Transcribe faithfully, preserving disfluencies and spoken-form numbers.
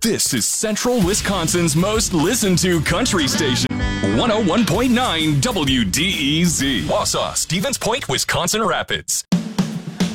This is Central Wisconsin's most listened to country station. one oh one point nine W D E Z. Wausau, Stevens Point, Wisconsin Rapids.